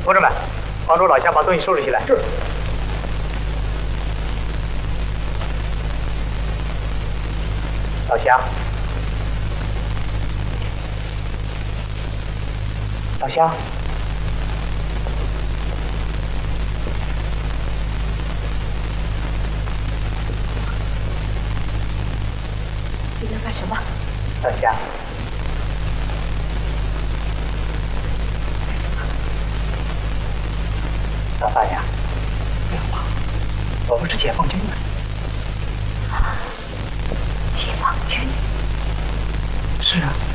同志们，帮助老乡把东西收拾起来。是。老乡，老乡， 你在干什么？ 老乡。 老大娘，不要怕，我们是解放军的。 解放军？ 是啊。